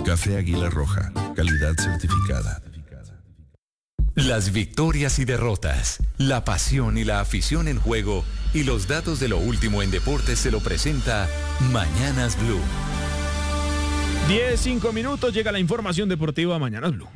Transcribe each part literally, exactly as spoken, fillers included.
Café Águila Roja, calidad certificada. Las victorias y derrotas, la pasión y la afición en juego y los datos de lo último en deportes se lo presenta Mañanas Blue. diez, cinco minutos, llega la información deportiva Mañanas Blue.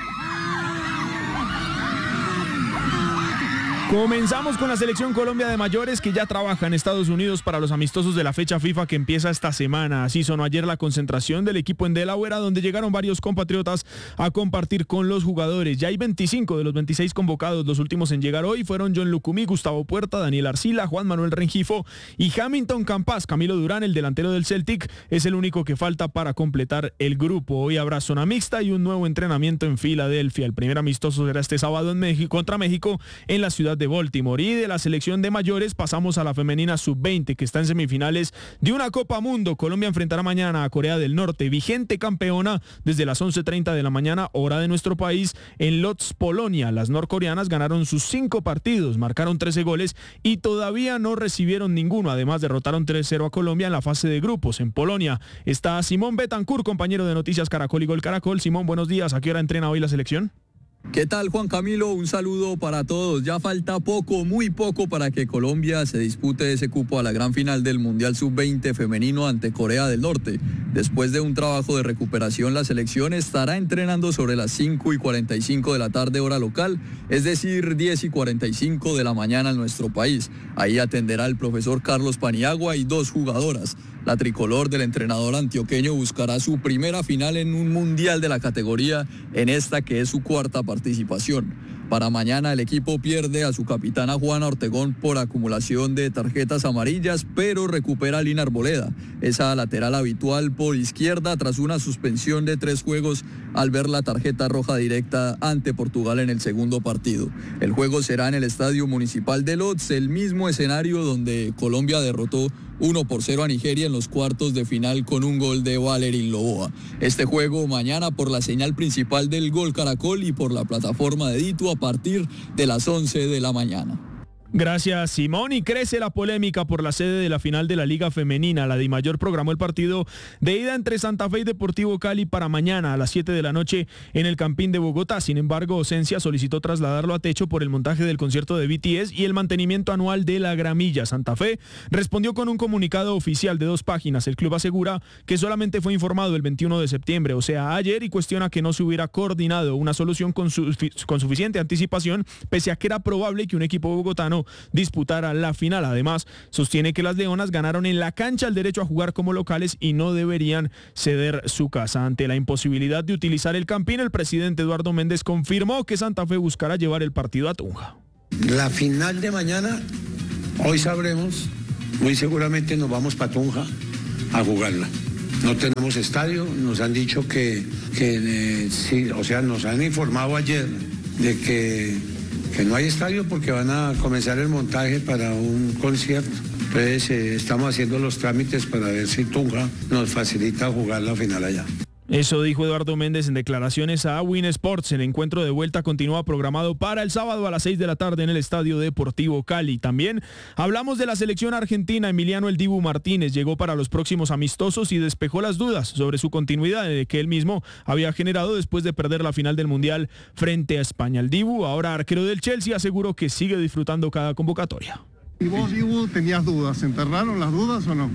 Comenzamos con la selección Colombia de mayores que ya trabaja en Estados Unidos para los amistosos de la fecha FIFA que empieza esta semana. Así sonó ayer la concentración del equipo en Delaware, donde llegaron varios compatriotas a compartir con los jugadores. Ya hay veinticinco de los veintiséis convocados. Los últimos en llegar hoy fueron John Lucumí, Gustavo Puerta, Daniel Arcila, Juan Manuel Rengifo y Hamilton Campas. Camilo Durán, el delantero del Celtic, es el único que falta para completar el grupo. Hoy habrá zona mixta y un nuevo entrenamiento en Filadelfia. El primer amistoso será este sábado en México, contra México en la ciudad de Baltimore. Y de la selección de mayores pasamos a la femenina sub veinte que está en semifinales de una Copa Mundo. Colombia enfrentará mañana a Corea del Norte, vigente campeona, desde las once treinta de la mañana, hora de nuestro país, en Lodz, Polonia. Las norcoreanas ganaron sus cinco partidos, marcaron trece goles y todavía no recibieron ninguno. Además derrotaron tres cero a Colombia en la fase de grupos. En Polonia está Simón Betancourt, compañero de Noticias Caracol y Gol Caracol. Simón, buenos días. ¿A qué hora entrena hoy la selección? ¿Qué tal, Juan Camilo? Un saludo para todos. Ya falta poco, muy poco, para que Colombia se dispute ese cupo a la gran final del Mundial sub veinte femenino ante Corea del Norte. Después de un trabajo de recuperación, la selección estará entrenando sobre las cinco y cuarenta y cinco de la tarde hora local, es decir, diez y cuarenta y cinco de la mañana en nuestro país. Ahí atenderá el profesor Carlos Paniagua y dos jugadoras. La tricolor del entrenador antioqueño buscará su primera final en un mundial de la categoría, en esta que es su cuarta participación. Para mañana el equipo pierde a su capitana Juana Ortegón por acumulación de tarjetas amarillas, pero recupera a Lina Arboleda, esa lateral habitual por izquierda, tras una suspensión de tres juegos al ver la tarjeta roja directa ante Portugal en el segundo partido. El juego será en el Estadio Municipal de Lodz, el mismo escenario donde Colombia derrotó uno por cero a Nigeria en los cuartos de final con un gol de Valerín Loboa. Este juego mañana por la señal principal del Gol Caracol y por la plataforma de Ditu a partir de las once de la mañana. Gracias, Simón. Y crece la polémica por la sede de la final de la Liga Femenina. La DIMAYOR programó el partido de ida entre Santa Fe y Deportivo Cali para mañana a las siete de la noche en el Campín de Bogotá. Sin embargo, Ocencia solicitó trasladarlo a techo por el montaje del concierto de B T S y el mantenimiento anual de la gramilla. Santa Fe respondió con un comunicado oficial de dos páginas. El club asegura que solamente fue informado el veintiuno de septiembre, o sea, ayer, y cuestiona que no se hubiera coordinado una solución con, su, con suficiente anticipación, pese a que era probable que un equipo bogotano disputara la final. Además, sostiene que las leonas ganaron en la cancha el derecho a jugar como locales y no deberían ceder su casa. Ante la imposibilidad de utilizar el Campín, el presidente Eduardo Méndez confirmó que Santa Fe buscará llevar el partido a Tunja. La final de mañana, hoy sabremos, muy seguramente nos vamos para Tunja a jugarla. No tenemos estadio, nos han dicho que, que eh, sí, o sea, nos han informado ayer de que que no hay estadio porque van a comenzar el montaje para un concierto. Entonces eh, estamos haciendo los trámites para ver si Tunja nos facilita jugar la final allá. Eso dijo Eduardo Méndez en declaraciones a Win Sports. El encuentro de vuelta continúa programado para el sábado a las seis de la tarde en el Estadio Deportivo Cali. También hablamos de la selección argentina. Emiliano El Dibu Martínez llegó para los próximos amistosos y despejó las dudas sobre su continuidad que él mismo había generado después de perder la final del Mundial frente a España. El Dibu, ahora arquero del Chelsea, aseguró que sigue disfrutando cada convocatoria. ¿Y vos, Dibu, tenías dudas? ¿Se enterraron las dudas o no?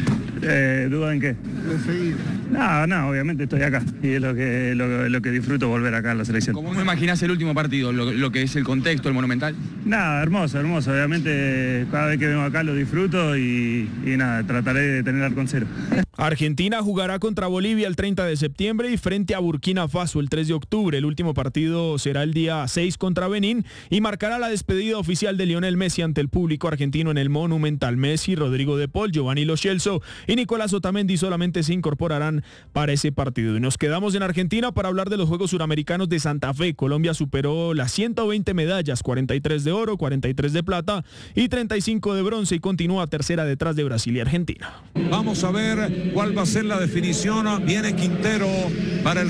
Eh, ¿Duda en qué? De seguir. No, no, obviamente estoy acá y es lo que, lo, lo que disfruto, volver acá a la selección. ¿Cómo me imaginás el último partido? Lo, lo que es el contexto, el Monumental. Nada, hermoso, hermoso. Obviamente cada vez que vengo acá lo disfruto y, y nada, trataré de tener al cero. Argentina jugará contra Bolivia el treinta de septiembre y frente a Burkina Faso el tres de octubre. El último partido será el día seis contra Benín y marcará la despedida oficial de Lionel Messi ante el público argentino en el Monumental. Messi, Rodrigo De Paul, Giovanni Lo Celso y Nicolás Otamendi solamente se incorporarán para ese partido. Y nos quedamos en Argentina para hablar de los Juegos Suramericanos de Santa Fe. Colombia superó las ciento veinte medallas, cuarenta y tres de oro, cuarenta y tres de plata y treinta y cinco de bronce, y continúa tercera detrás de Brasil y Argentina. Vamos a ver cuál va a ser la definición. Viene Quintero para el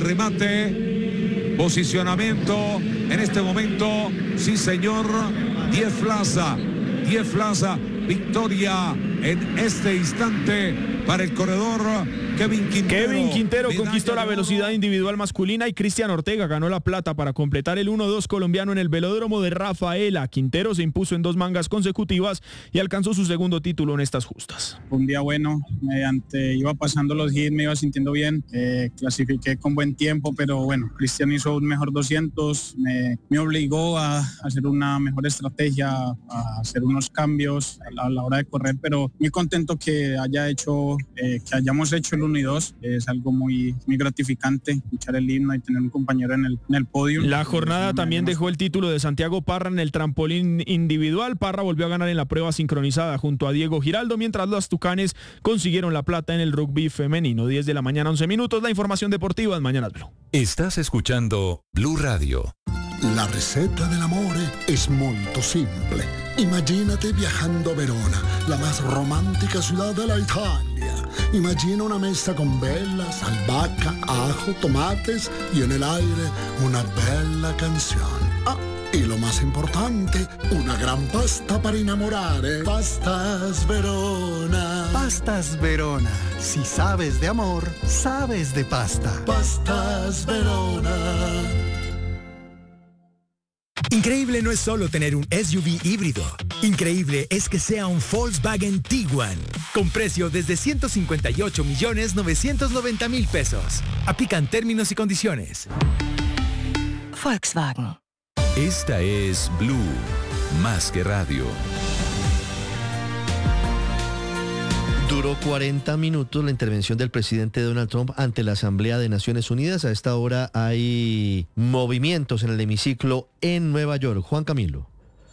remate. Posicionamiento en este momento. Sí, señor. diez Plaza. diez Plaza. Victoria en este instante para el corredor Kevin Quintero. Kevin Quintero medalla conquistó la de velocidad oro. individual masculina y Cristian Ortega ganó la plata para completar el uno dos colombiano en el velódromo de Rafaela. Quintero se impuso en dos mangas consecutivas y alcanzó su segundo título en estas justas. Un día bueno, mediante iba pasando los hits, me iba sintiendo bien, eh, clasifiqué con buen tiempo, pero bueno, Cristian hizo un mejor doscientos, me, me obligó a, a hacer una mejor estrategia, a hacer unos cambios a la, a la hora de correr, pero muy contento que haya hecho, eh, que hayamos hecho el uno y dos, es algo muy, muy gratificante, escuchar el himno y tener un compañero en el, en el podio. La jornada también dejó el título de Santiago Parra en el trampolín individual. Parra volvió a ganar en la prueba sincronizada junto a Diego Giraldo, mientras los Tucanes consiguieron la plata en el rugby femenino. diez de la mañana, once minutos, la información deportiva en Mañanas Blue. Estás escuchando Blue Radio. La receta dell'amore es muy simple. Imagínate viajando a Verona, la más romántica ciudad de la Italia. Imagina una mesa con velas, albahaca, ajo, tomates y en el aire una bella canción. Ah, y lo más importante, una gran pasta para enamorare. Pastas Verona. Pastas Verona. Si sabes de amor, sabes de pasta. Pastas Verona. Increíble no es solo tener un S U V híbrido. Increíble es que sea un Volkswagen Tiguan, con precio desde ciento cincuenta y ocho millones novecientos noventa mil pesos. Aplican términos y condiciones. Volkswagen. Esta es Blue, más que radio. Duró cuarenta minutos la intervención del presidente Donald Trump ante la Asamblea de Naciones Unidas. A esta hora hay movimientos en el hemiciclo en Nueva York. Juan Camilo.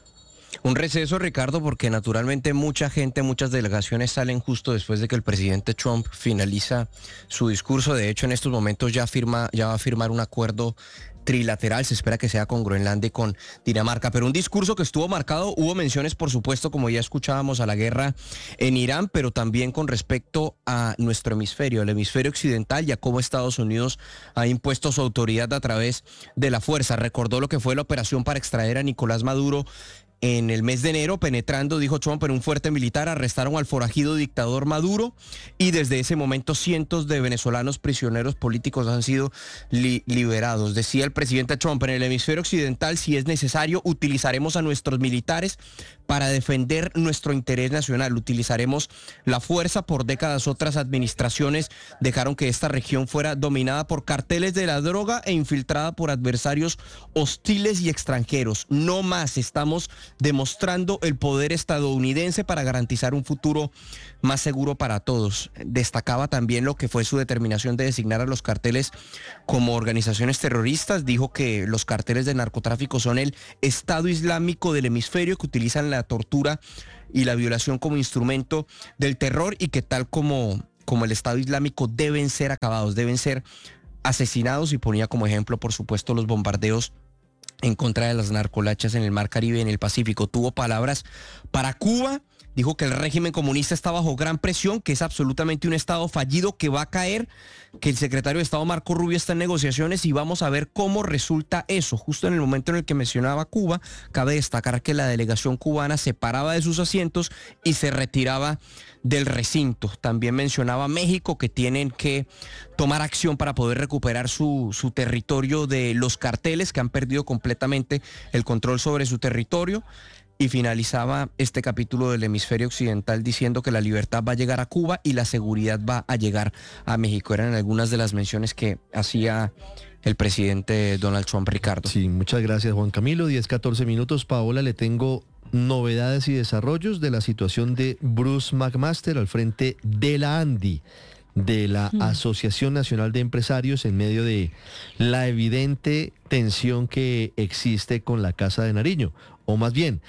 Un receso, Ricardo, porque naturalmente mucha gente, muchas delegaciones salen justo después de que el presidente Trump finaliza su discurso. De hecho, en estos momentos ya firma, ya va a firmar un acuerdo trilateral, se espera que sea con Groenlandia y con Dinamarca, pero un discurso que estuvo marcado, hubo menciones por supuesto, como ya escuchábamos, a la guerra en Irán, pero también con respecto a nuestro hemisferio, el hemisferio occidental y a cómo Estados Unidos ha impuesto su autoridad a través de la fuerza. Recordó lo que fue la operación para extraer a Nicolás Maduro en el mes de enero, penetrando, dijo Trump, en un fuerte militar, arrestaron al forajido dictador Maduro y desde ese momento cientos de venezolanos prisioneros políticos han sido li- liberados. Decía el presidente Trump, en el hemisferio occidental, si es necesario, utilizaremos a nuestros militares para defender nuestro interés nacional. Utilizaremos la fuerza. Por décadas otras administraciones dejaron que esta región fuera dominada por carteles de la droga e infiltrada por adversarios hostiles y extranjeros. No más, estamos demostrando el poder estadounidense para garantizar un futuro más seguro para todos. Destacaba también lo que fue su determinación de designar a los carteles como organizaciones terroristas. Dijo que los carteles de narcotráfico son el Estado Islámico del hemisferio, que utilizan la tortura y la violación como instrumento del terror y que tal como, como el Estado Islámico deben ser acabados, deben ser asesinados, y ponía como ejemplo, por supuesto, los bombardeos en contra de las narcolachas en el Mar Caribe y en el Pacífico. Tuvo palabras para Cuba, dijo que el régimen comunista está bajo gran presión, que es absolutamente un Estado fallido, que va a caer, que el secretario de Estado Marco Rubio está en negociaciones y vamos a ver cómo resulta eso. Justo en el momento en el que mencionaba Cuba, cabe destacar que la delegación cubana se paraba de sus asientos y se retiraba del recinto. También mencionaba México, que tienen que tomar acción para poder recuperar su, su territorio de los carteles, que han perdido completamente el control sobre su territorio. Y finalizaba este capítulo del hemisferio occidental diciendo que la libertad va a llegar a Cuba y la seguridad va a llegar a México. Eran algunas de las menciones que hacía el presidente Donald Trump, Ricardo. Sí, muchas gracias, Juan Camilo. diez, catorce minutos. Paola, le tengo novedades y desarrollos de la situación de Bruce McMaster al frente de la ANDI, de la mm. Asociación Nacional de Empresarios, en medio de la evidente tensión que existe con la Casa de Nariño, o más bien,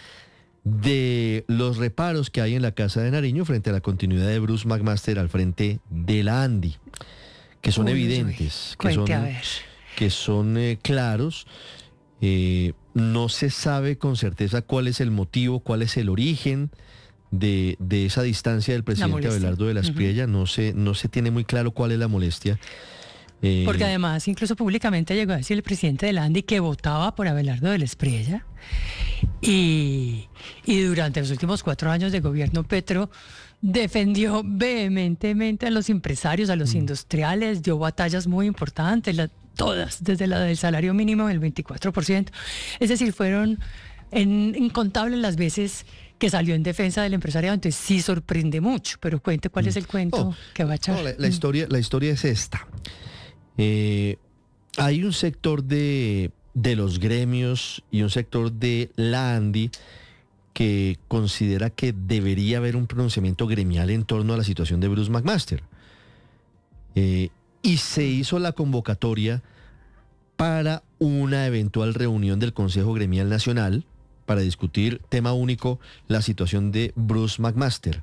de los reparos que hay en la Casa de Nariño frente a la continuidad de Bruce McMaster al frente de la ANDI, que son uy, evidentes, uy, que, son, que son eh, claros. Eh, no se sabe con certeza cuál es el motivo, cuál es el origen de, de esa distancia del presidente Abelardo de la Espriella. Uh-huh. No se, no se tiene muy claro cuál es la molestia. Eh, Porque además, incluso públicamente llegó a decir el presidente de la ANDI que votaba por Abelardo de la Espriella. Y, y durante los últimos cuatro años de gobierno Petro defendió vehementemente a los empresarios, a los mm. industriales, dio batallas muy importantes, la, todas, desde la del salario mínimo del veinticuatro por ciento. Es decir, fueron en, incontables las veces que salió en defensa del empresariado, entonces sí sorprende mucho, pero cuente cuál mm. es el cuento oh, que va a echar. No, la, la, historia, la historia es esta. Eh, hay un sector de, de los gremios y un sector de la ANDI que considera que debería haber un pronunciamiento gremial en torno a la situación de Bruce McMaster. Eh, y se hizo la convocatoria para una eventual reunión del Consejo Gremial Nacional para discutir tema único la situación de Bruce McMaster.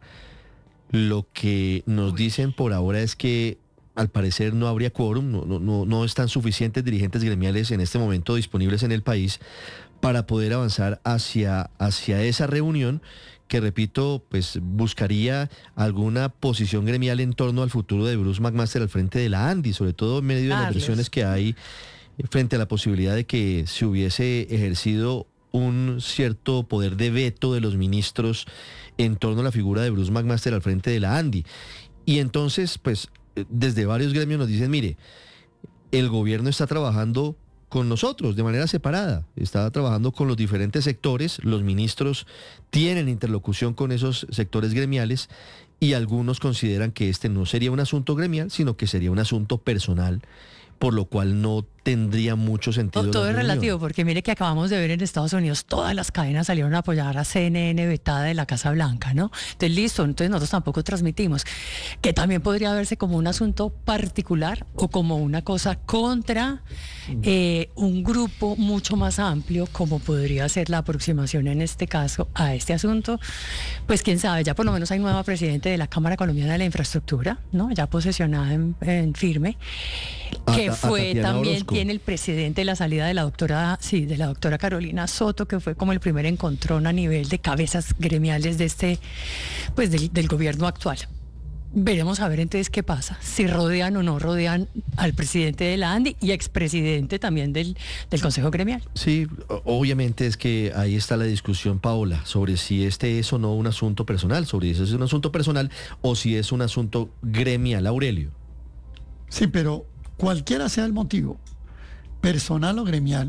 Lo que nos dicen por ahora es que al parecer no habría quórum, no, no, no están suficientes dirigentes gremiales en este momento disponibles en el país para poder avanzar hacia, hacia esa reunión que, repito, pues buscaría alguna posición gremial en torno al futuro de Bruce McMaster al frente de la ANDI, sobre todo en medio de las versiones que hay frente a la posibilidad de que se hubiese ejercido un cierto poder de veto de los ministros en torno a la figura de Bruce McMaster al frente de la ANDI. Y entonces, pues, desde varios gremios nos dicen, mire, el gobierno está trabajando con nosotros de manera separada, está trabajando con los diferentes sectores, los ministros tienen interlocución con esos sectores gremiales y algunos consideran que este no sería un asunto gremial, sino que sería un asunto personal, por lo cual no tendría mucho sentido. Todo es relativo, porque mire que acabamos de ver en Estados Unidos, todas las cadenas salieron a apoyar a C N N vetada de la Casa Blanca, ¿no? Entonces, listo, entonces nosotros tampoco transmitimos, que también podría verse como un asunto particular o como una cosa contra eh, un grupo mucho más amplio, como podría ser la aproximación en este caso a este asunto. Pues quién sabe, ya por lo menos hay nueva presidente de la Cámara Colombiana de la Infraestructura, ¿no? Ya posesionada en, en firme, que a, fue a también Orozco. Tiene el presidente de la salida de la doctora, sí, de la doctora Carolina Soto, que fue como el primer encontrón a nivel de cabezas gremiales de este, pues del, del gobierno actual. Veremos a ver entonces qué pasa, si rodean o no rodean al presidente de la ANDI y expresidente también del, del Consejo Gremial. Sí, obviamente es que ahí está la discusión, Paola, sobre si este es o no un asunto personal, sobre si es un asunto personal o si es un asunto gremial, Aurelio. Sí, pero cualquiera sea el motivo, personal o gremial,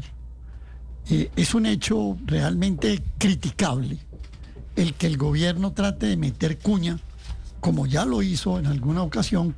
eh, es un hecho realmente criticable el que el gobierno trate de meter cuña, como ya lo hizo en alguna ocasión,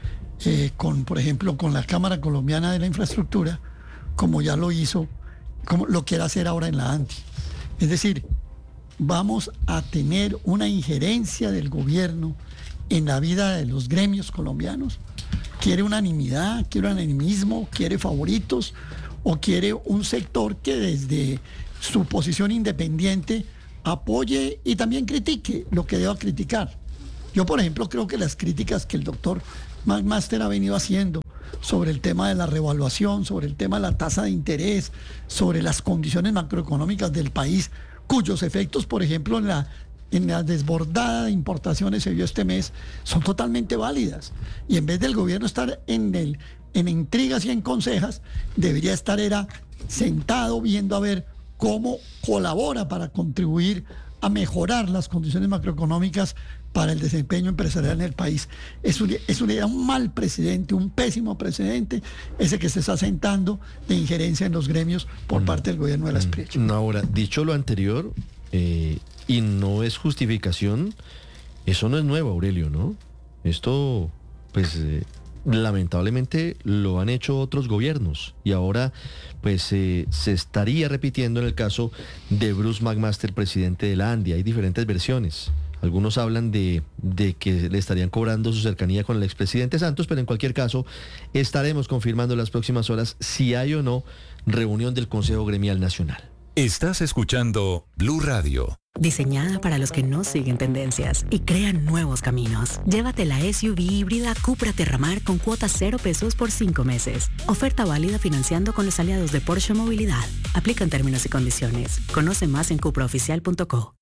eh, con, por ejemplo, con la Cámara Colombiana de la Infraestructura, como ya lo hizo, como lo quiere hacer ahora en la ANDI. Es decir, vamos a tener una injerencia del gobierno en la vida de los gremios colombianos. ¿Quiere unanimidad, quiere unanimismo, quiere favoritos o quiere un sector que desde su posición independiente apoye y también critique lo que deba criticar? Yo, por ejemplo, creo que las críticas que el doctor McMaster ha venido haciendo sobre el tema de la revaluación, sobre el tema de la tasa de interés, sobre las condiciones macroeconómicas del país, cuyos efectos, por ejemplo, en la en la desbordada de importaciones se vio este mes, son totalmente válidas. Y en vez del gobierno estar en, el, en intrigas y en consejas, debería estar era sentado viendo a ver cómo colabora para contribuir a mejorar las condiciones macroeconómicas para el desempeño empresarial en el país. Es un, es un, un mal precedente, un pésimo precedente, ese que se está sentando de injerencia en los gremios por mm. parte del gobierno de las P R I. No, ahora, dicho lo anterior, eh, y no es justificación, eso no es nuevo, Aurelio, ¿no? Esto, pues, eh, lamentablemente lo han hecho otros gobiernos y ahora, pues, eh, se estaría repitiendo en el caso de Bruce McMaster, presidente de la ANDI. Hay diferentes versiones. Algunos hablan de, de que le estarían cobrando su cercanía con el expresidente Santos, pero en cualquier caso estaremos confirmando en las próximas horas si hay o no reunión del Consejo Gremial Nacional. Estás escuchando Blue Radio. Diseñada para los que no siguen tendencias y crean nuevos caminos. Llévate la S U V híbrida Cupra Terramar con cuotas cero pesos por cinco meses. Oferta válida financiando con los aliados de Porsche Movilidad. Aplican términos y condiciones. Conoce más en cupra oficial punto co.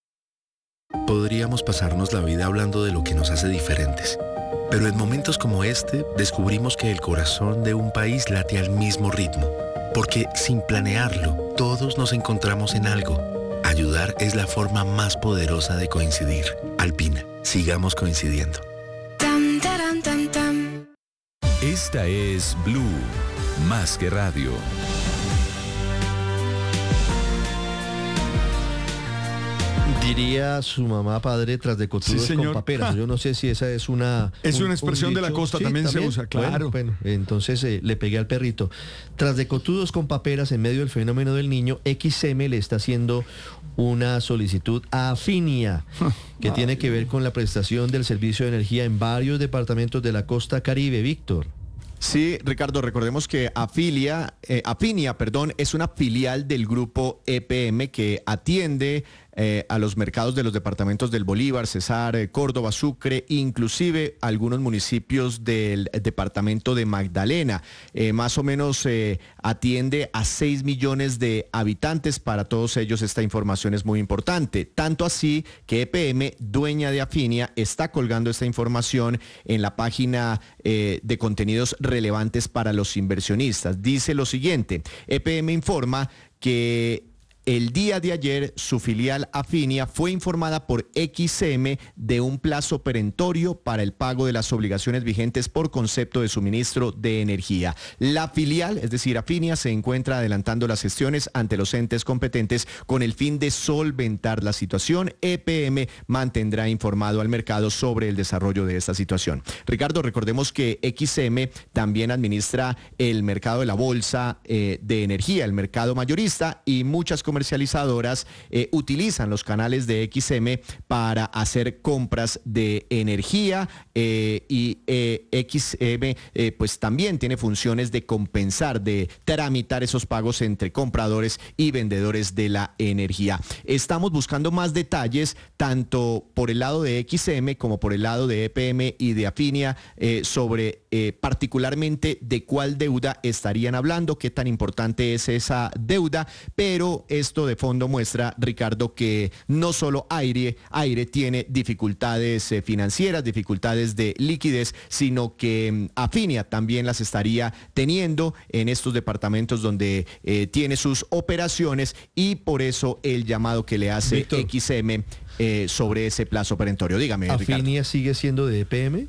Podríamos pasarnos la vida hablando de lo que nos hace diferentes. Pero en momentos como este, descubrimos que el corazón de un país late al mismo ritmo. Porque sin planearlo, todos nos encontramos en algo. Ayudar es la forma más poderosa de coincidir. Alpina, sigamos coincidiendo. Esta es Blue, más que radio. Diría su mamá, padre, tras de cotudos sí, con paperas. Yo no sé si esa es una... Es un, una expresión un de la costa, sí, también, también se usa, claro. Bueno, bueno entonces eh, le pegué al perrito. Tras de cotudos con paperas en medio del fenómeno del niño, X M le está haciendo una solicitud a Afinia, que ah, tiene que ver con la prestación del servicio de energía en varios departamentos de la costa Caribe. Víctor. Sí, Ricardo, recordemos que Afilia, eh, Afinia, perdón, es una filial del grupo E P M que atiende eh, a los mercados de los departamentos del Bolívar, Cesar, eh, Córdoba, Sucre, inclusive algunos municipios del departamento de Magdalena. Eh, más o menos eh, atiende a seis millones de habitantes. Para todos ellos esta información es muy importante. Tanto así que E P M, dueña de Afinia, está colgando esta información en la página eh, de contenidos relevantes para los inversionistas. Dice lo siguiente: E P M informa que el día de ayer, su filial Afinia fue informada por X M de un plazo perentorio para el pago de las obligaciones vigentes por concepto de suministro de energía. La filial, es decir, Afinia, se encuentra adelantando las gestiones ante los entes competentes con el fin de solventar la situación. E P M mantendrá informado al mercado sobre el desarrollo de esta situación. Ricardo, recordemos que X M también administra el mercado de la bolsa eh, de energía, el mercado mayorista, y muchas comercializadoras eh, utilizan los canales de X M para hacer compras de energía eh, y eh, X M eh, pues también tiene funciones de compensar, de tramitar esos pagos entre compradores y vendedores de la energía. Estamos buscando más detalles tanto por el lado de X M como por el lado de E P M y de Afinia eh, sobre eh, particularmente de cuál deuda estarían hablando, qué tan importante es esa deuda, pero esto de fondo muestra, Ricardo, que no solo Aire, Aire tiene dificultades eh, financieras, dificultades de liquidez, sino que um, Afinia también las estaría teniendo en estos departamentos donde eh, tiene sus operaciones, y por eso el llamado que le hace Víctor, X M eh, sobre ese plazo perentorio. Dígame, ¿Afinia Ricardo. sigue siendo de E P M?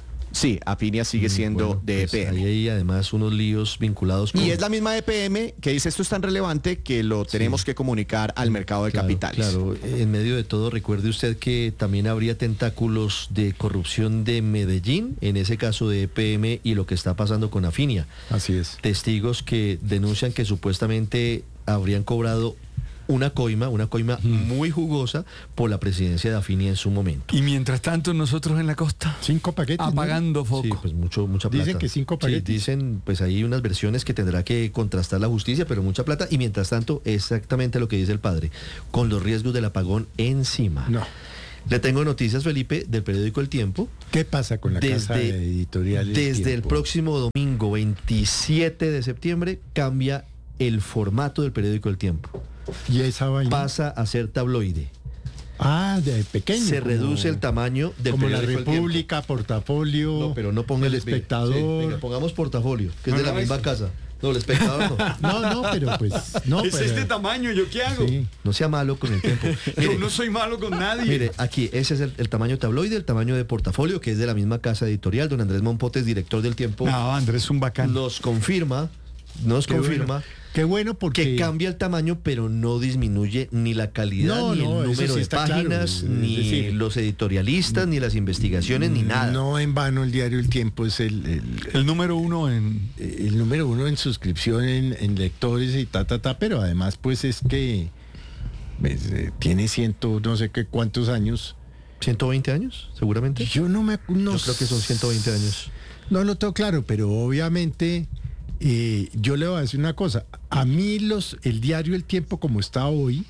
Sí, Afinia sigue siendo bueno, de pues E P M. Hay ahí además unos líos vinculados con... Y es la misma E P M que dice esto es tan relevante que lo tenemos sí. que comunicar al mercado de claro, capitales. Claro, en medio de todo, recuerde usted que también habría tentáculos de corrupción de Medellín, en ese caso de E P M, y lo que está pasando con Afinia. Así es. Testigos que denuncian que supuestamente habrían cobrado una coima, una coima mm. muy jugosa por la presidencia de Afinia en su momento. Y mientras tanto nosotros en la costa cinco paquetes apagando ¿no? foco. Sí, pues mucho, mucha plata. Dicen que cinco paquetes. Sí, dicen, pues hay unas versiones que tendrá que contrastar la justicia, pero mucha plata. Y mientras tanto, exactamente lo que dice el padre, con los riesgos del apagón encima. No. Le tengo noticias, Felipe, del periódico El Tiempo. ¿Qué pasa con la desde, casa de editorial? Desde Tiempo? el próximo domingo veintisiete de septiembre cambia el formato del periódico El Tiempo. ¿Y esa vaina? Pasa a ser tabloide. Ah, de pequeño. Se como, reduce el tamaño del como periódico. La República, Portafolio. No, pero no ponga El Espectador. Sí, venga, pongamos Portafolio, que no, es de no, la misma eso. casa. No, El Espectador no. No, no, pero pues no. Es pero, este tamaño, ¿yo qué hago? Sí. No sea malo con el tiempo. Mire, yo no soy malo con nadie. Mire, aquí ese es el, el tamaño tabloide, el tamaño de Portafolio, que es de la misma casa editorial. Don Andrés Mompotes, director del Tiempo. No, Andrés es un bacán. Nos confirma, nos qué confirma. Bueno. Qué bueno porque... Que cambia el tamaño, pero no disminuye ni la calidad, no, ni no, el número sí de páginas, claro. ni decir, los editorialistas, ni las investigaciones, ni nada. No en vano el diario El Tiempo es el... El, el número uno en... El número uno en suscripción, en, en lectores y ta, ta, ta, pero además pues es que pues, eh, tiene ciento, no sé qué cuántos años. ¿ciento veinte años, seguramente? Yo no me... No, Yo creo que son ciento veinte años. No lo tengo claro, pero obviamente... Eh, yo le voy a decir una cosa, a mí los, el diario El Tiempo como está hoy,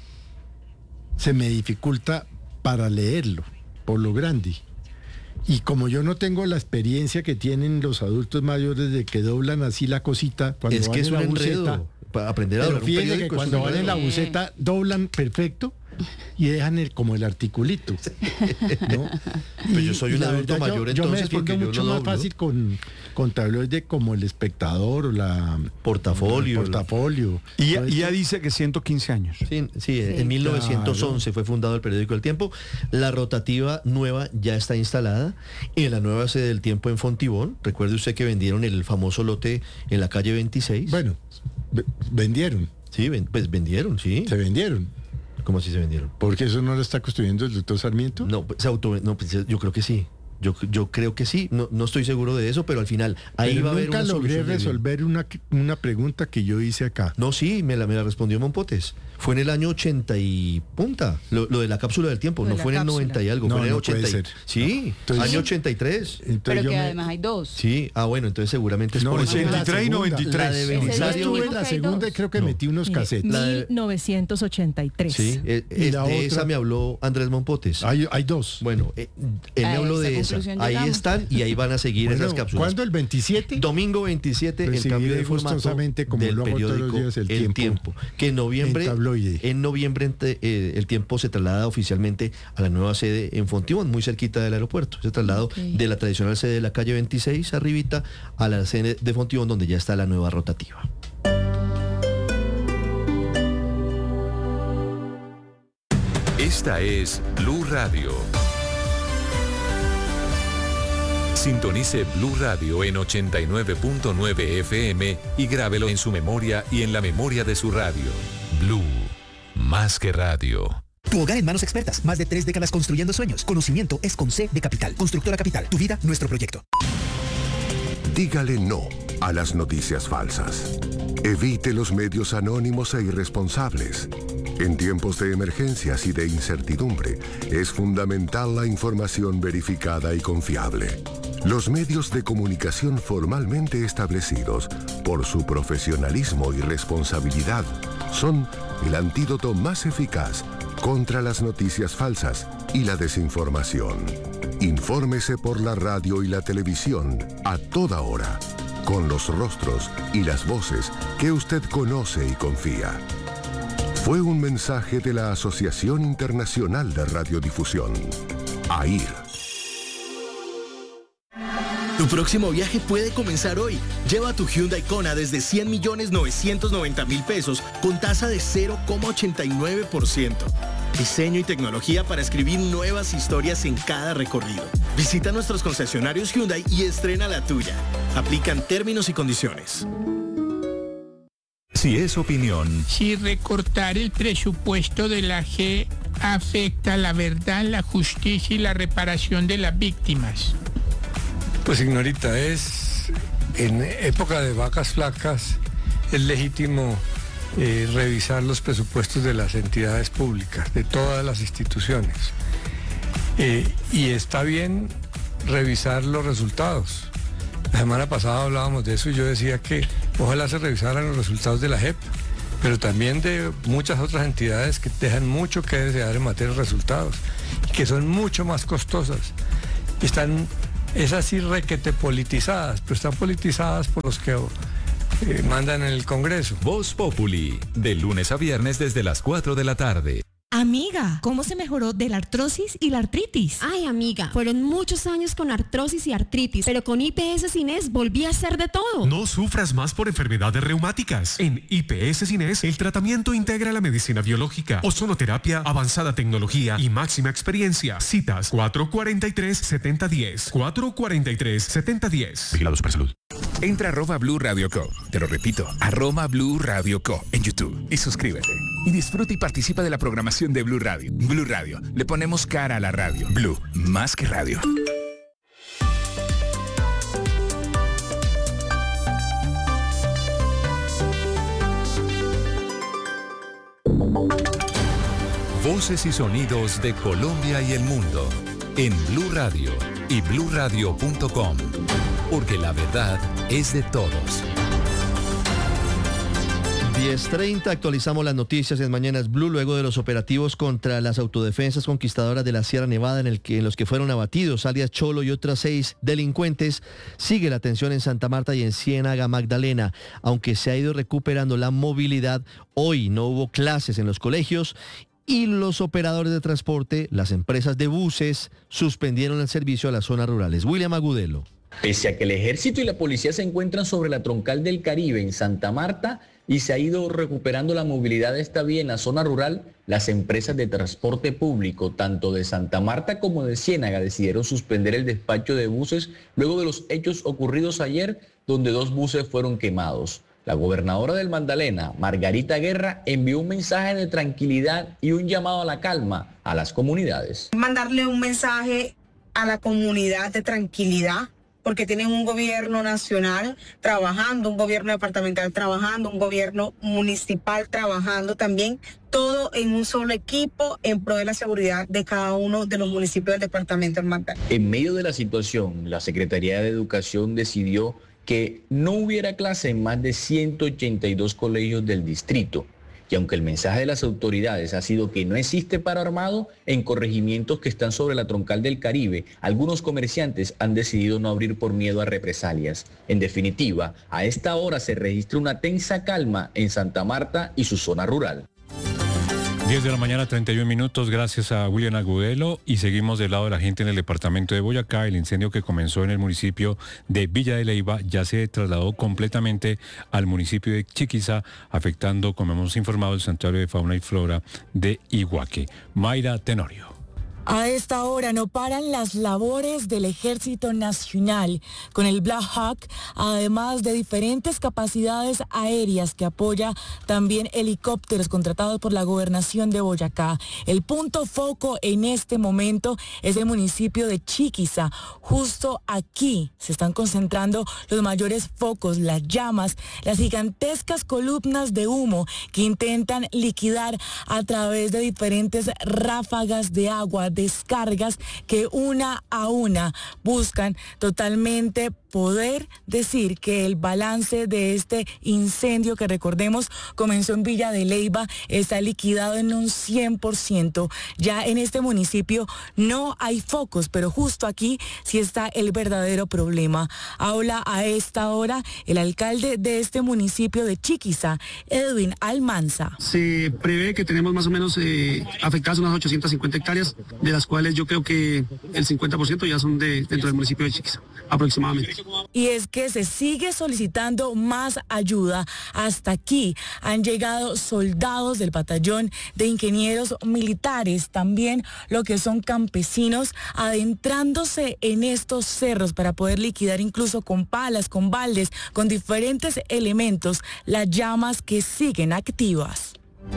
se me dificulta para leerlo, por lo grande. Y como yo no tengo la experiencia que tienen los adultos mayores de que doblan así la cosita cuando es van que en es la un buceta, enredo. Para aprender a doblar un periódico, que cuando van en la buceta doblan perfecto. y dejan el, como el articulito. ¿no? Pues yo soy un adulto verdad, mayor, yo, entonces, yo me porque defiendo yo mucho no más doblo. fácil con, con tabloide como El Espectador o la... Portafolio. el portafolio. Y Todo ya esto. dice que ciento quince años. Sí, sí, en mil novecientos once Claro. fue fundado el periódico El Tiempo. La rotativa nueva ya está instalada en la nueva sede del Tiempo en Fontibón. Recuerde usted que vendieron el famoso lote en la calle veintiséis. Bueno, v- vendieron. Sí, ven- pues vendieron, sí. Se vendieron. ¿Cómo así se vendieron? ¿Porque eso no lo está construyendo el doctor Sarmiento? No, pues, se auto, no pues, yo creo que sí. Yo, yo creo que sí, no, no estoy seguro de eso, pero al final ahí Pero va a haber nunca una logré solución de bien. resolver una, una pregunta que yo hice acá. No, sí, me la, me la respondió Monpotes. Fue en el año ochenta y punta, lo, lo de la cápsula del tiempo, Lo de no la fue en el cápsula. noventa y algo, No, fue en el no puede ochenta. y- ser. Sí, Entonces- año ochenta y tres. Entonces Pero yo que me- además hay dos. Sí, ah bueno, entonces seguramente es No, por eso. ochenta y tres y noventa y tres. La de Ese es el Belisario. único Estuve en que la hay segunda y dos. creo que No. metí unos Mire, cassettes. La de- mil novecientos ochenta y tres. Sí, eh, Y eh, la de otra- esa me habló Andrés Monpotes. Hay, hay dos. Bueno, eh, él me A habló esa de esa. conclusión Ahí llegamos. están y ahí van a seguir Bueno, esas cápsulas. ¿cuándo el veintisiete? Domingo veintisiete, el Recibiré cambio de formato gustosamente, como del lo hago todos los periódico días, El El Tiempo. Tiempo. Que en noviembre, En tabloide. en noviembre ente- eh, El Tiempo se traslada oficialmente a la nueva sede en Fontibón, muy cerquita del aeropuerto. Ese traslado Ok. de la tradicional sede de la calle veintiséis, arribita, a la sede de Fontibón, donde ya está la nueva rotativa. Esta es Blue Radio. Sintonice Blue Radio en ochenta y nueve punto nueve F M y grábelo en su memoria y en la memoria de su radio. Blue, más que radio. Tu hogar en manos expertas. Más de tres décadas construyendo sueños. Conocimiento es con C de Capital. Constructora Capital. Tu vida, nuestro proyecto. Dígale no a las noticias falsas. Evite los medios anónimos e irresponsables. En tiempos de emergencias y de incertidumbre, es fundamental la información verificada y confiable. Los medios de comunicación formalmente establecidos, por su profesionalismo y responsabilidad, son el antídoto más eficaz contra las noticias falsas y la desinformación. Infórmese por la radio y la televisión a toda hora, con los rostros y las voces que usted conoce y confía. Fue un mensaje de la Asociación Internacional de Radiodifusión, A I R. Tu próximo viaje puede comenzar hoy. Lleva tu Hyundai Kona desde cien millones novecientos noventa mil pesos con tasa de cero coma ochenta y nueve por ciento. Diseño y tecnología para escribir nuevas historias en cada recorrido. Visita nuestros concesionarios Hyundai y estrena la tuya. Aplican términos y condiciones. Si es opinión, Si recortar el presupuesto de la G afecta la verdad, la justicia y la reparación de las víctimas. Pues señorita, es en época de vacas flacas es legítimo eh, revisar los presupuestos de las entidades públicas, de todas las instituciones. Eh, y está bien revisar los resultados. La semana pasada hablábamos de eso y yo decía que ojalá se revisaran los resultados de la J E P, pero también de muchas otras entidades que dejan mucho que desear en materia de resultados y que son mucho más costosas. Están, es así requete politizadas, pero están politizadas por los que eh, mandan en el Congreso. Voz Populi, de lunes a viernes desde las cuatro de la tarde. Amiga, ¿cómo se mejoró de la artrosis y la artritis? Ay, amiga, fueron muchos años con artrosis y artritis, pero con I P S Cines volví a hacer de todo. No sufras más por enfermedades reumáticas. En I P S Cines, el tratamiento integra la medicina biológica, ozonoterapia, avanzada tecnología y máxima experiencia. Citas cuatro cuatro tres, siete cero uno cero, cuatro cuatro tres, siete cero uno cero. Vigilado Supersalud. Entra a arroba Blue Radio Co. Te lo repito, arroba Blue Radio Co. en YouTube y suscríbete. Y disfruta y participa de la programación de Blue Radio. Blue Radio, le ponemos cara a la radio. Blue, más que radio. Voces y sonidos de Colombia y el mundo en Blue Radio y blue radio punto com, porque la verdad es de todos. diez treinta, actualizamos las noticias en Mañanas Blue luego de los operativos contra las autodefensas conquistadoras de la Sierra Nevada en, el que, en los que fueron abatidos alias Cholo y otras seis delincuentes. Sigue la tensión en Santa Marta y en Ciénaga Magdalena. Aunque se ha ido recuperando la movilidad, hoy no hubo clases en los colegios y los operadores de transporte, las empresas de buses, suspendieron el servicio a las zonas rurales. William Agudelo. Pese a que el ejército y la policía se encuentran sobre la troncal del Caribe en Santa Marta y se ha ido recuperando la movilidad de esta vía en la zona rural, las empresas de transporte público, tanto de Santa Marta como de Ciénaga, decidieron suspender el despacho de buses luego de los hechos ocurridos ayer, donde dos buses fueron quemados. La gobernadora del Magdalena, Margarita Guerra, envió un mensaje de tranquilidad y un llamado a la calma a las comunidades. Mandarle un mensaje a la comunidad de tranquilidad, porque tienen un gobierno nacional trabajando, un gobierno departamental trabajando, un gobierno municipal trabajando también, todo en un solo equipo en pro de la seguridad de cada uno de los municipios del departamento del Magdalena. En medio de la situación, la Secretaría de Educación decidió que no hubiera clase en más de ciento ochenta y dos colegios del distrito. Y aunque el mensaje de las autoridades ha sido que no existe paro armado, en corregimientos que están sobre la troncal del Caribe, algunos comerciantes han decidido no abrir por miedo a represalias. En definitiva, a esta hora se registra una tensa calma en Santa Marta y su zona rural. diez de la mañana, treinta y un minutos, gracias a William Agudelo, y seguimos del lado de la gente en el departamento de Boyacá. El incendio que comenzó en el municipio de Villa de Leyva ya se trasladó completamente al municipio de Chiquiza, afectando, como hemos informado, el Santuario de Fauna y Flora de Iguaque. Mayra Tenorio. A esta hora no paran las labores del Ejército Nacional con el Black Hawk, además de diferentes capacidades aéreas que apoya también helicópteros contratados por la Gobernación de Boyacá. El punto foco en este momento es el municipio de Chiquiza. Justo aquí se están concentrando los mayores focos, las llamas, las gigantescas columnas de humo que intentan liquidar a través de diferentes ráfagas de agua, descargas que una a una buscan totalmente poder decir que el balance de este incendio, que recordemos comenzó en Villa de Leyva, está liquidado en un cien por ciento. Ya en este municipio no hay focos, pero justo aquí sí está el verdadero problema. Habla a esta hora el alcalde de este municipio de Chiquiza, Edwin Almanza. Se prevé que tenemos más o menos eh, afectadas unas ochocientas cincuenta hectáreas, de las cuales yo creo que el cincuenta por ciento ya son de, dentro del municipio de Chiquiza, aproximadamente. Y es que se sigue solicitando más ayuda. Hasta aquí han llegado soldados del batallón de ingenieros militares, también lo que son campesinos, adentrándose en estos cerros para poder liquidar incluso con palas, con baldes, con diferentes elementos, las llamas que siguen activas.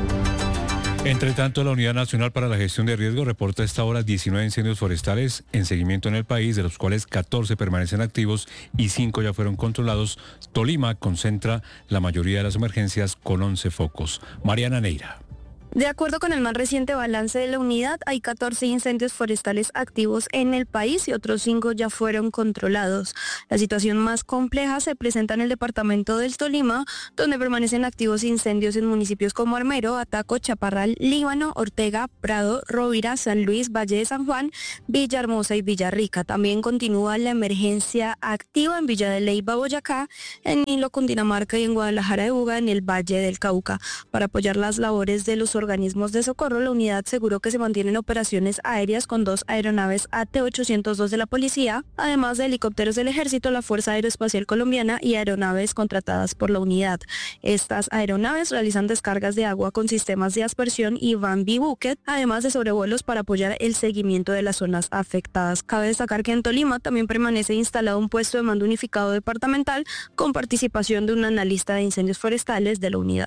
Entre tanto, la Unidad Nacional para la Gestión de Riesgo reporta a esta hora diecinueve incendios forestales en seguimiento en el país, de los cuales catorce permanecen activos y cinco ya fueron controlados. Tolima concentra la mayoría de las emergencias con once focos. Mariana Neira. De acuerdo con el más reciente balance de la unidad, hay catorce incendios forestales activos en el país y otros cinco ya fueron controlados. La situación más compleja se presenta en el departamento del Tolima, donde permanecen activos incendios en municipios como Armero, Ataco, Chaparral, Líbano, Ortega, Prado, Rovira, San Luis, Valle de San Juan, Villahermosa y Villarrica. También continúa la emergencia activa en Villa de Leyva, Boyacá, en Nilo, Cundinamarca y en Guadalajara de Buga, en el Valle del Cauca. Para apoyar las labores de los organismos de socorro, la unidad aseguró que se mantienen operaciones aéreas con dos aeronaves A T ochocientos dos de la policía, además de helicópteros del ejército, la Fuerza Aeroespacial Colombiana y aeronaves contratadas por la unidad. Estas aeronaves realizan descargas de agua con sistemas de aspersión y Bambi Bucket, además de sobrevuelos para apoyar el seguimiento de las zonas afectadas. Cabe destacar que en Tolima también permanece instalado un puesto de mando unificado departamental con participación de un analista de incendios forestales de la unidad.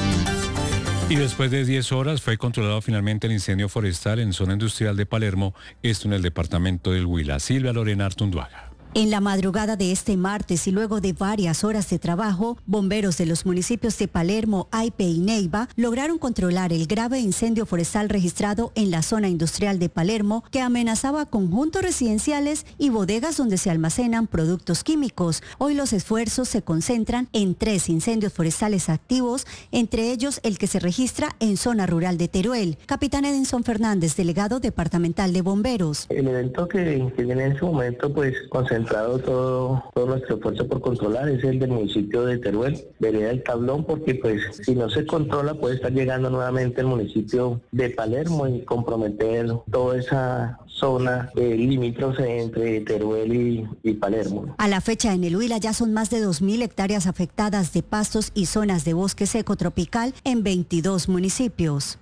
Y después de diez horas fue controlado finalmente el incendio forestal en zona industrial de Palermo, esto en el departamento del Huila. Silvia Lorena Artunduaga. En la madrugada de este martes y luego de varias horas de trabajo, bomberos de los municipios de Palermo, Aipe y Neiva lograron controlar el grave incendio forestal registrado en la zona industrial de Palermo, que amenazaba conjuntos residenciales y bodegas donde se almacenan productos químicos. Hoy los esfuerzos se concentran en tres incendios forestales activos, entre ellos el que se registra en zona rural de Teruel. Capitán Edinson Fernández, delegado departamental de bomberos. El evento que interviene en ese momento pues concentra concentrado todo, todo nuestro esfuerzo por controlar es el del municipio de Teruel, vereda del Tablón, porque pues si no se controla puede estar llegando nuevamente al municipio de Palermo y comprometer toda esa zona eh, limítrofe entre Teruel y, y Palermo. A la fecha en el Huila ya son más de dos mil hectáreas afectadas de pastos y zonas de bosque seco tropical en veintidós municipios.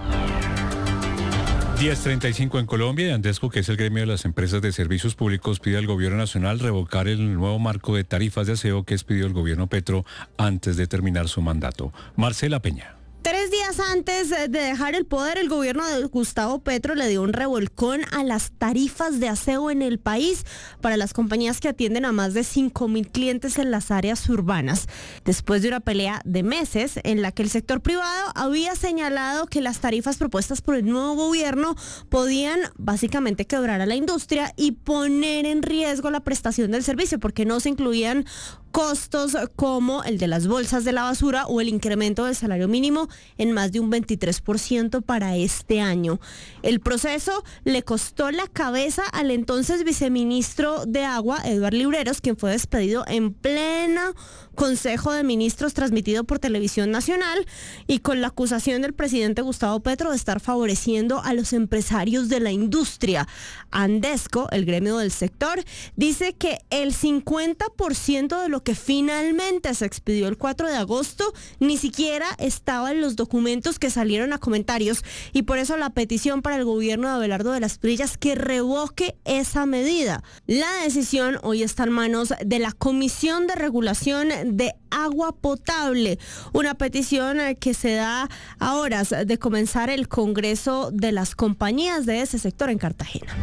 diez treinta y cinco en Colombia, y Andesco, que es el gremio de las empresas de servicios públicos, pide al gobierno nacional revocar el nuevo marco de tarifas de aseo que expidió el gobierno Petro antes de terminar su mandato. Marcela Peña. Tres días antes de dejar el poder, el gobierno de Gustavo Petro le dio un revolcón a las tarifas de aseo en el país para las compañías que atienden a más de cinco mil clientes en las áreas urbanas. Después de una pelea de meses en la que el sector privado había señalado que las tarifas propuestas por el nuevo gobierno podían básicamente quebrar a la industria y poner en riesgo la prestación del servicio porque no se incluían costos como el de las bolsas de la basura o el incremento del salario mínimo en más de un veintitrés por ciento para este año. El proceso le costó la cabeza al entonces viceministro de Agua, Eduardo Libreros, quien fue despedido en pleno Consejo de Ministros transmitido por Televisión Nacional y con la acusación del presidente Gustavo Petro de estar favoreciendo a los empresarios de la industria. Andesco, el gremio del sector, dice que el cincuenta por ciento de lo que finalmente se expidió el cuatro de agosto ni siquiera estaba en los documentos que salieron a comentarios y por eso la petición para el gobierno de Abelardo de las Prillas que revoque esa medida. La decisión hoy está en manos de la Comisión de Regulación de Agua Potable, una petición que se da a horas de comenzar el Congreso de las compañías de ese sector en Cartagena.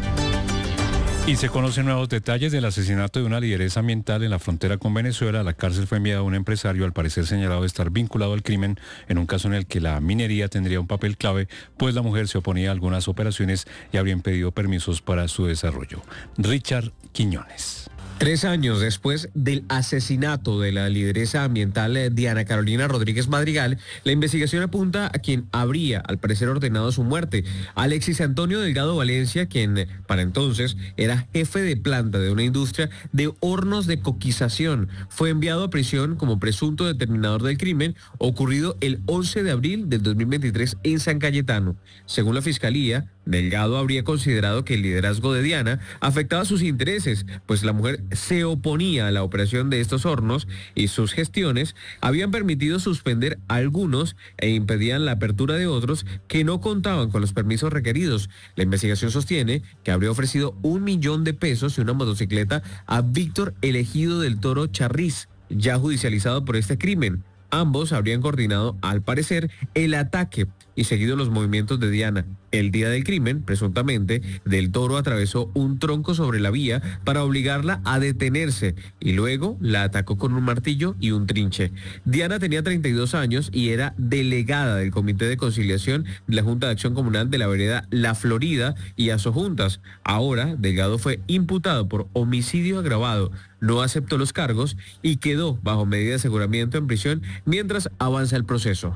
Y se conocen nuevos detalles del asesinato de una lideresa ambiental en la frontera con Venezuela. A la cárcel fue enviado un empresario, al parecer señalado de estar vinculado al crimen, en un caso en el que la minería tendría un papel clave, pues la mujer se oponía a algunas operaciones y habrían pedido permisos para su desarrollo. Richard Quiñones. Tres años después del asesinato de la lideresa ambiental Diana Carolina Rodríguez Madrigal, la investigación apunta a quien habría, al parecer, ordenado su muerte. Alexis Antonio Delgado Valencia, quien para entonces era jefe de planta de una industria de hornos de coquización, fue enviado a prisión como presunto determinador del crimen ocurrido el once de abril del dos mil veintitrés en San Cayetano. Según la Fiscalía, Delgado habría considerado que el liderazgo de Diana afectaba sus intereses, pues la mujer se oponía a la operación de estos hornos y sus gestiones habían permitido suspender algunos e impedían la apertura de otros que no contaban con los permisos requeridos. La investigación sostiene que habría ofrecido un millón de pesos y una motocicleta a Víctor Elegido del Toro Charriz, ya judicializado por este crimen. Ambos habrían coordinado, al parecer, el ataque y seguido los movimientos de Diana. El día del crimen, presuntamente, Del Toro atravesó un tronco sobre la vía para obligarla a detenerse y luego la atacó con un martillo y un trinche. Diana tenía treinta y dos años y era delegada del Comité de Conciliación de la Junta de Acción Comunal de la vereda La Florida y Asojuntas. Ahora, Delgado fue imputado por homicidio agravado, no aceptó los cargos y quedó bajo medida de aseguramiento en prisión mientras avanza el proceso.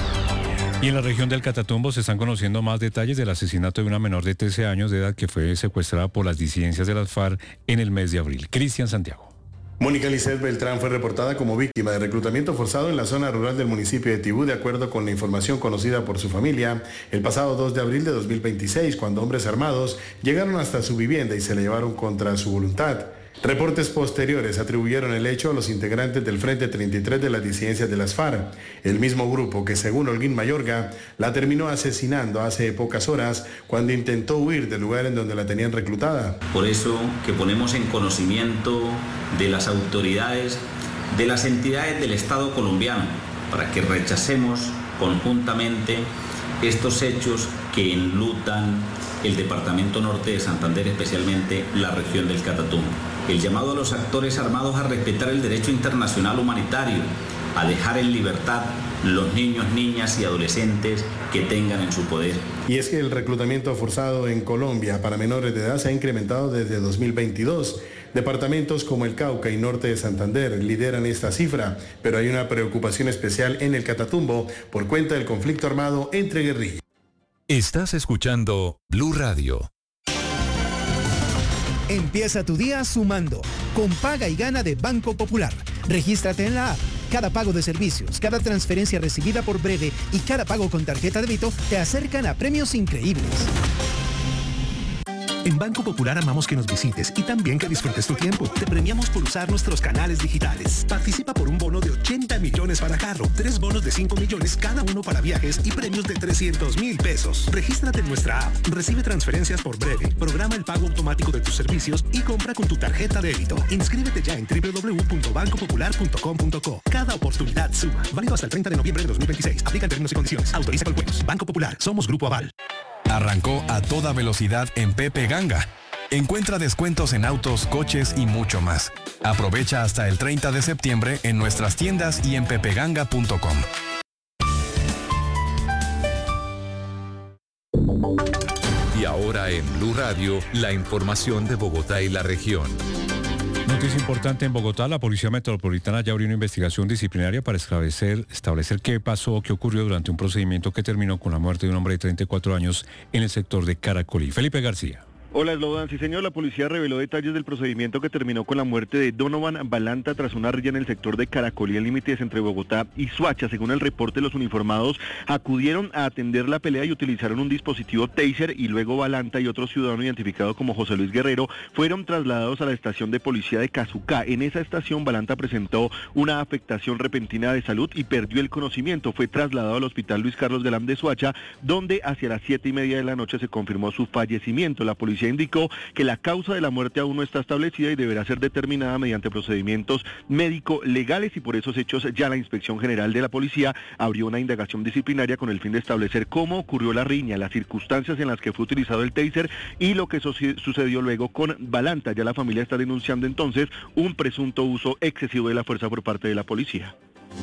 Y en la región del Catatumbo se están conociendo más detalles del asesinato de una menor de trece años de edad que fue secuestrada por las disidencias de las FARC en el mes de abril. Cristian Santiago. Mónica Lisset Beltrán fue reportada como víctima de reclutamiento forzado en la zona rural del municipio de Tibú, de acuerdo con la información conocida por su familia, el pasado dos de abril de dos mil veintiséis, cuando hombres armados llegaron hasta su vivienda y se la llevaron contra su voluntad. Reportes posteriores atribuyeron el hecho a los integrantes del Frente treinta y tres de las disidencias de las FARC, el mismo grupo que, según Holguín Mayorga, la terminó asesinando hace pocas horas cuando intentó huir del lugar en donde la tenían reclutada. Por eso que ponemos en conocimiento de las autoridades, de las entidades del Estado colombiano, para que rechacemos conjuntamente estos hechos que enlutan el departamento norte de Santander, especialmente la región del Catatumbo. El llamado a los actores armados a respetar el derecho internacional humanitario, a dejar en libertad los niños, niñas y adolescentes que tengan en su poder. Y es que el reclutamiento forzado en Colombia para menores de edad se ha incrementado desde dos mil veintidós. Departamentos como el Cauca y norte de Santander lideran esta cifra, pero hay una preocupación especial en el Catatumbo por cuenta del conflicto armado entre guerrillas. Estás escuchando Blue Radio. Empieza tu día sumando con Paga y Gana de Banco Popular. Regístrate en la app. Cada pago de servicios, cada transferencia recibida por Breve y cada pago con tarjeta de débito te acercan a premios increíbles. En Banco Popular amamos que nos visites y también que disfrutes tu tiempo. Te premiamos por usar nuestros canales digitales. Participa por un bono de ochenta millones para carro, tres bonos de cinco millones cada uno para viajes y premios de trescientos mil pesos. Regístrate en nuestra app, recibe transferencias por Breve, programa el pago automático de tus servicios y compra con tu tarjeta de débito. Inscríbete ya en doble u doble u doble u punto banco popular punto com punto co. Cada oportunidad suma. Válido hasta el treinta de noviembre de dos mil veintiséis. Aplica términos y condiciones. Autoriza con juegos. Banco Popular. Somos Grupo Aval. Arrancó a toda velocidad en Pepe Ganga. Encuentra descuentos en autos, coches y mucho más. Aprovecha hasta el treinta de septiembre en nuestras tiendas y en pepeganga punto com. Y ahora en Blue Radio, la información de Bogotá y la región. Noticia importante en Bogotá, la Policía Metropolitana ya abrió una investigación disciplinaria para establecer, establecer qué pasó, qué ocurrió durante un procedimiento que terminó con la muerte de un hombre de treinta y cuatro años en el sector de Caracolí. Felipe García. Hola, Slodan. Sí, señor, la policía reveló detalles del procedimiento que terminó con la muerte de Donovan Balanta tras una riña en el sector de Caracolí, en límites entre Bogotá y Soacha. Según el reporte, los uniformados acudieron a atender la pelea y utilizaron un dispositivo taser, y luego Balanta y otro ciudadano identificado como José Luis Guerrero fueron trasladados a la estación de policía de Cazucá. En esa estación, Balanta presentó una afectación repentina de salud y perdió el conocimiento. Fue trasladado al hospital Luis Carlos Galán de Soacha, donde hacia las siete y media de la noche se confirmó su fallecimiento. La policía indicó que la causa de la muerte aún no está establecida y deberá ser determinada mediante procedimientos médico-legales, y por esos hechos ya la Inspección General de la Policía abrió una indagación disciplinaria con el fin de establecer cómo ocurrió la riña, las circunstancias en las que fue utilizado el taser y lo que sucedió luego con Balanta. Ya la familia está denunciando entonces un presunto uso excesivo de la fuerza por parte de la policía.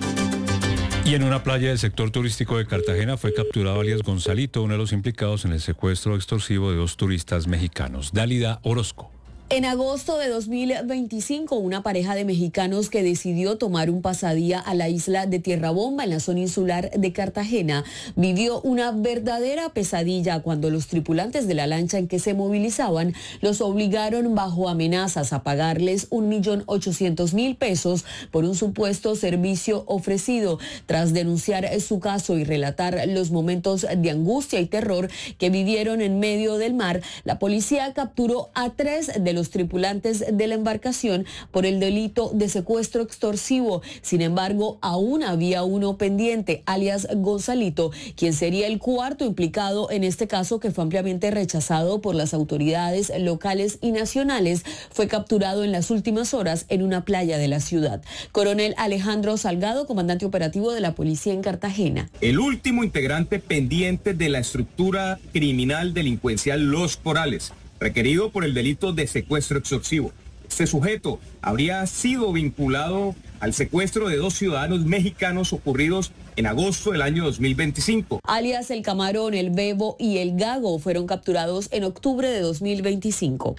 Y en una playa del sector turístico de Cartagena fue capturado alias Gonzalito, uno de los implicados en el secuestro extorsivo de dos turistas mexicanos. Dálida Orozco. En agosto de dos mil veinticinco, una pareja de mexicanos que decidió tomar un pasadía a la isla de Tierra Bomba en la zona insular de Cartagena vivió una verdadera pesadilla cuando los tripulantes de la lancha en que se movilizaban los obligaron bajo amenazas a pagarles un millón ochocientos mil pesos por un supuesto servicio ofrecido. Tras denunciar su caso y relatar los momentos de angustia y terror que vivieron en medio del mar, la policía capturó a tres de los los tripulantes de la embarcación por el delito de secuestro extorsivo. Sin embargo, aún había uno pendiente, alias Gonzalito, quien sería el cuarto implicado en este caso, que fue ampliamente rechazado por las autoridades locales y nacionales. Fue capturado en las últimas horas en una playa de la ciudad. Coronel Alejandro Salgado, comandante operativo de la policía en Cartagena. El último integrante pendiente de la estructura criminal delincuencial Los Corales, requerido por el delito de secuestro extorsivo. Este sujeto habría sido vinculado al secuestro de dos ciudadanos mexicanos ocurridos en agosto del año dos mil veinticinco. Alias El Camarón, El Bebo y El Gago fueron capturados en octubre de dos mil veinticinco.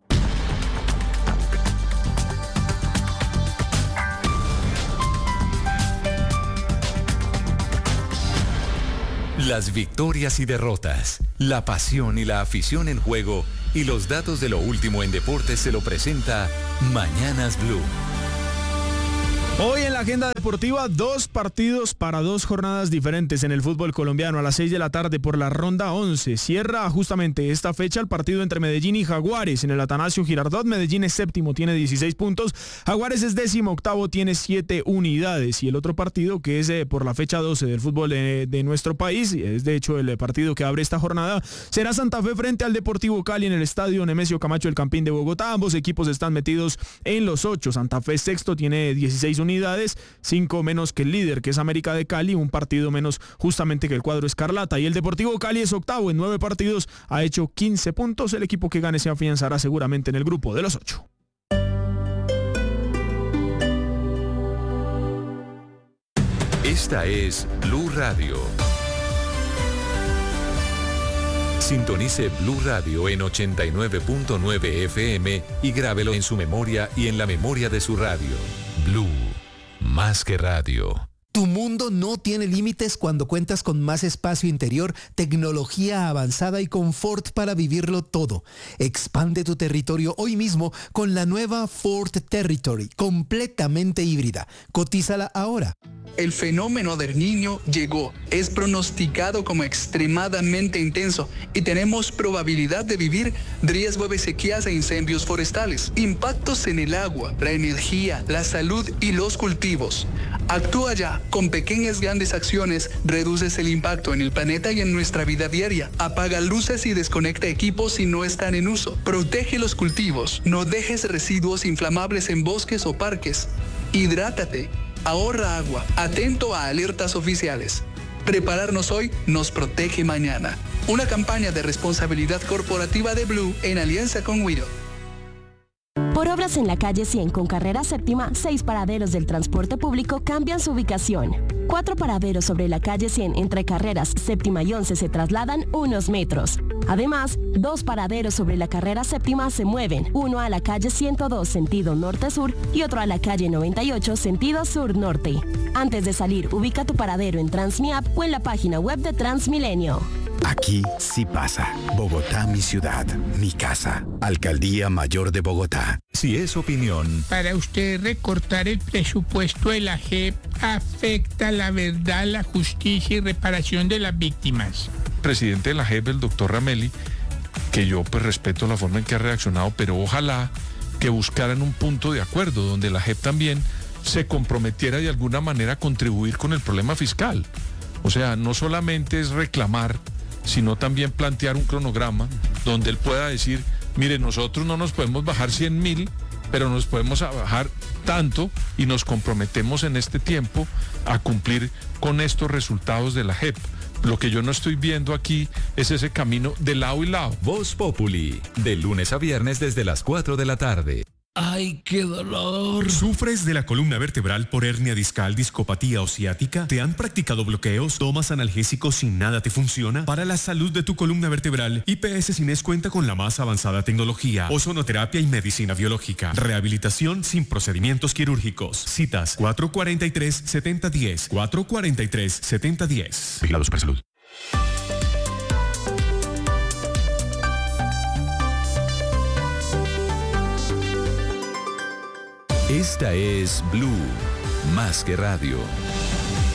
Las victorias y derrotas, la pasión y la afición en juego y los datos de lo último en deportes se lo presenta Mañanas Blue. Hoy en la agenda deportiva, dos partidos para dos jornadas diferentes en el fútbol colombiano. A las seis de la tarde por la ronda once. Cierra justamente esta fecha el partido entre Medellín y Jaguares en el Atanasio Girardot. Medellín es séptimo, tiene dieciséis puntos. Jaguares es décimo octavo, tiene siete unidades. Y el otro partido, que es eh, por la fecha doce del fútbol de, de nuestro país, es de hecho el partido que abre esta jornada, será Santa Fe frente al Deportivo Cali en el estadio Nemesio Camacho El Campín de Bogotá. Ambos equipos están metidos en los ocho. Santa Fe sexto, tiene dieciséis unidades, cinco menos que el líder, que es América de Cali, un partido menos justamente que el cuadro escarlata. Y el Deportivo Cali es octavo, en nueve partidos ha hecho quince puntos. El equipo que gane se afianzará seguramente en el grupo de los ocho. Esta es Blue Radio. Sintonice Blue Radio en ochenta y nueve punto nueve F M y grábelo en su memoria y en la memoria de su radio. Blue, más que radio. Tu mundo no tiene límites cuando cuentas con más espacio interior, tecnología avanzada y confort para vivirlo todo. Expande tu territorio hoy mismo con la nueva Ford Territory, completamente híbrida. Cotízala ahora. El fenómeno del Niño llegó. Es pronosticado como extremadamente intenso y tenemos probabilidad de vivir riesgo de sequías e incendios forestales, impactos en el agua, la energía, la salud y los cultivos. Actúa ya. Con pequeñas grandes acciones reduces el impacto en el planeta y en nuestra vida diaria. Apaga luces y desconecta equipos si no están en uso. Protege los cultivos. No dejes residuos inflamables en bosques o parques. Hidrátate. Ahorra agua. Atento a alertas oficiales. Prepararnos hoy nos protege mañana. Una campaña de responsabilidad corporativa de Blue en alianza con Wido. Por obras en la calle cien con carrera séptima, seis paraderos del transporte público cambian su ubicación. Cuatro paraderos sobre la calle cien entre carreras séptima y once se trasladan unos metros. Además, dos paraderos sobre la carrera séptima se mueven, uno a la calle ciento dos sentido norte-sur y otro a la calle noventa y ocho sentido sur-norte. Antes de salir, ubica tu paradero en Transmiap o en la página web de Transmilenio. Aquí sí pasa. Bogotá, mi ciudad, mi casa. Alcaldía Mayor de Bogotá. Si es opinión. Para usted, recortar el presupuesto de la J E P afecta la verdad, la justicia y reparación de las víctimas. Presidente de la J E P, el doctor Ramelli, que yo pues respeto la forma en que ha reaccionado, pero ojalá que buscaran un punto de acuerdo donde la J E P también se comprometiera de alguna manera a contribuir con el problema fiscal. O sea, no solamente es reclamar, sino también plantear un cronograma donde él pueda decir, mire, nosotros no nos podemos bajar cien mil, pero nos podemos bajar tanto y nos comprometemos en este tiempo a cumplir con estos resultados de la J E P. Lo que yo no estoy viendo aquí es ese camino de lado y lado. Voz Populi, de lunes a viernes desde las cuatro de la tarde. ¡Ay, qué dolor! ¿Sufres de la columna vertebral por hernia discal, discopatía o ciática? ¿Te han practicado bloqueos? ¿Tomas analgésicos y nada te funciona? Para la salud de tu columna vertebral, I P S Cines cuenta con la más avanzada tecnología, ozonoterapia y medicina biológica. Rehabilitación sin procedimientos quirúrgicos. Citas cuatro cuatro tres, siete cero uno cero, cuatro cuatro tres, siete cero uno cero. Vigilado Supersalud. Esta es Blue, más que radio.